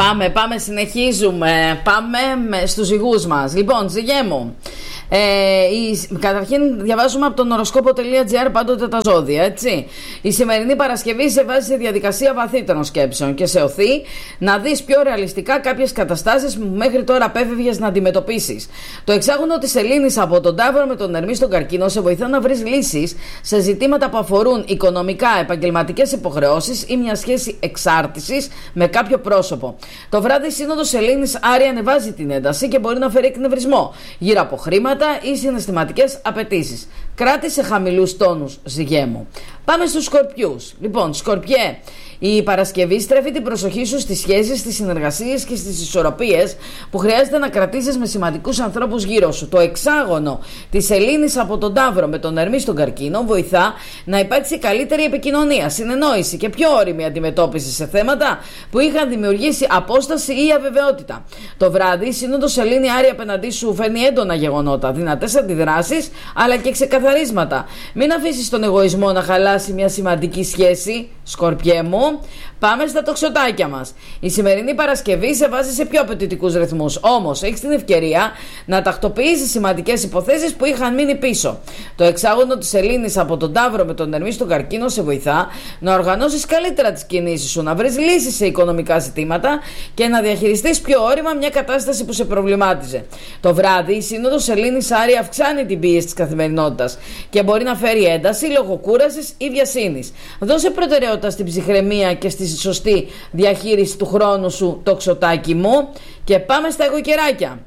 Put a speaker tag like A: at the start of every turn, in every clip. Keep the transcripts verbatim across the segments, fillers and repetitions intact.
A: Πάμε, πάμε, συνεχίζουμε. Πάμε στους ζυγούς μας. Λοιπόν, ζυγέ μου. Ε, η, καταρχήν διαβάζουμε από τον οροσκόπο.gr πάντοτε τα ζώδια, έτσι. Η σημερινή Παρασκευή σε βάζει σε διαδικασία βαθύτερων σκέψεων και σε οθεί να δεις πιο ρεαλιστικά κάποιες καταστάσεις που μέχρι τώρα απέφευγες να αντιμετωπίσεις. Το εξάγωνο της Σελήνης από τον Ταύρο με τον Ερμή στον Καρκίνο σε βοηθά να βρεις λύσεις σε ζητήματα που αφορούν οικονομικά, επαγγελματικές υποχρεώσεις ή μια σχέση εξάρτησης με κάποιο πρόσωπο. Το βράδυ η Σύνοδος Σελήνης Άρη ανεβάζει την ένταση και μπορεί να φέρει εκνευρισμό γύρω από χρήματα ή συναισθηματικές απαιτήσεις. Κράτησε χαμηλούς τόνους, ζυγέ μου. Πάμε στους Σκορπιούς. Λοιπόν, Σκορπιέ, η Παρασκευή στρέφει την προσοχή σου στις σχέσεις, στις συνεργασίες και στις ισορροπίες που χρειάζεται να κρατήσεις με σημαντικούς ανθρώπους γύρω σου. Το εξάγωνο της Σελήνης από τον Ταύρο με τον Ερμή στον Καρκίνο βοηθά να υπάρξει καλύτερη επικοινωνία, συνεννόηση και πιο όριμη αντιμετώπιση σε θέματα που είχαν δημιουργήσει απόσταση ή αβεβαιότητα. Το βράδυ η Σύνοδος Σελήνη Άρη απέναντί σου φέρνει έντονα γεγονότα, δυνατές αντιδράσεις αλλά και ξεκαθαρίσματα. Μην αφήσεις τον εγωισμό να χαλάσει μια σημαντική σχέση, Σκορπιέ μου. Πάμε στα τοξοτάκια μας. Η σημερινή Παρασκευή σε βάζει σε πιο απαιτητικούς ρυθμούς. Όμως έχεις την ευκαιρία να τακτοποιήσεις σημαντικές υποθέσεις που είχαν μείνει πίσω. Το εξάγωνο της Σελήνης από τον Ταύρο με τον Ερμή στον Καρκίνο σε βοηθά να οργανώσεις καλύτερα τις κινήσεις σου, να βρεις λύσεις σε οικονομικά ζητήματα και να διαχειριστείς πιο όρημα μια κατάσταση που σε προβλημάτιζε. Το βράδυ η Σύνοδος Σελήνης Άρη αυξάνει την πίεση της καθημερινότητας και μπορεί να φέρει ένταση λόγω κούρασης ή βιασύνης. Δώσε προτεραιότητα στην ψυχραιμία και στη σωστή διαχείριση του χρόνου σου, τοξοτάκι μου. Και πάμε στα εγωκεράκια.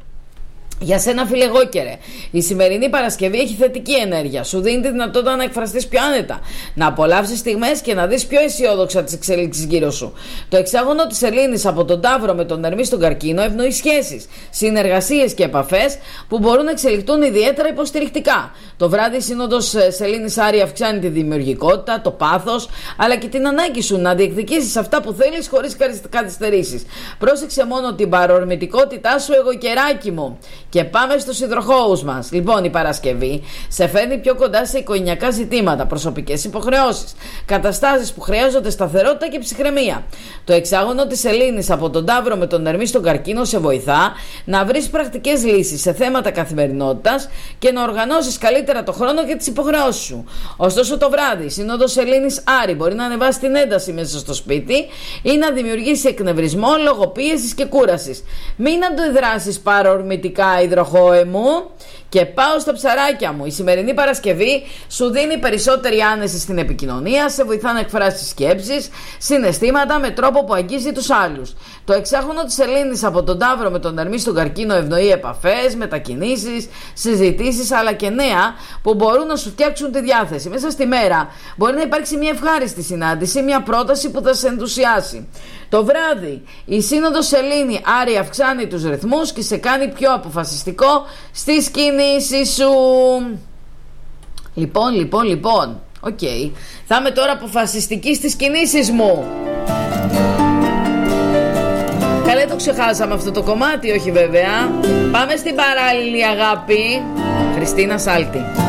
A: Για σένα, φιλεγόκερε, η σημερινή Παρασκευή έχει θετική ενέργεια. Σου δίνει τη δυνατότητα να εκφραστείς πιο άνετα, να απολαύσεις στιγμές και να δεις πιο αισιόδοξα τις εξελίξεις γύρω σου. Το εξάγωνο της Σελήνης από τον Ταύρο με τον Ερμή στον Καρκίνο ευνοεί σχέσεις, συνεργασίες και επαφές που μπορούν να εξελιχθούν ιδιαίτερα υποστηρικτικά. Το βράδυ η Σύνοδος Σελήνης Άρη αυξάνει τη δημιουργικότητα, το πάθος, αλλά και την ανάγκη σου να διεκδικήσεις αυτά που θέλεις χωρίς καθυστερήσεις. Πρόσεξε μόνο την παρορμητικότητά σου, εγωκεράκι μου. Και πάμε στους υδροχόους μας. Λοιπόν, η Παρασκευή σε φέρνει πιο κοντά σε οικογενειακά ζητήματα, προσωπικές υποχρεώσεις, καταστάσεις που χρειάζονται σταθερότητα και ψυχραιμία. Το εξάγωνο της Σελήνης από τον Ταύρο με τον Ερμή στον Καρκίνο σε βοηθά να βρεις πρακτικές λύσεις σε θέματα καθημερινότητας και να οργανώσεις καλύτερα το χρόνο και τις υποχρεώσεις σου. Ωστόσο, το βράδυ η Σύνοδος Σελήνης Άρη μπορεί να ανεβάσει την ένταση μέσα στο σπίτι ή να δημιουργήσει εκνευρισμό λόγω πίεσης και κούρασης. Μην αντιδράσεις παρορμητικά, υδροχόε μου. Και πάω στα ψαράκια μου. Η σημερινή Παρασκευή σου δίνει περισσότερη άνεση στην επικοινωνία, σε βοηθά να εκφράσεις σκέψεις, συναισθήματα με τρόπο που αγγίζει τους άλλους. Το εξάγωνο της Σελήνης από τον Ταύρο με τον Ερμή στον Καρκίνο ευνοεί επαφές, μετακινήσεις, συζητήσεις αλλά και νέα που μπορούν να σου φτιάξουν τη διάθεση. Μέσα στη μέρα μπορεί να υπάρξει μια ευχάριστη συνάντηση, μια πρόταση που θα σε ενθουσιάσει. Το βράδυ η Σύνοδος Σελήνη Άρη αυξάνει τους ρυθμούς και σε κάνει πιο αποφασιστικό στις κινήσεις σου. Λοιπόν, λοιπόν, λοιπόν. Οκ. Okay. Θα είμαι τώρα αποφασιστική στις κινήσεις μου. Καλέ, το ξεχάσαμε αυτό το κομμάτι, όχι βέβαια. Πάμε στην παράλληλη αγάπη. Χριστίνα Σάλτη.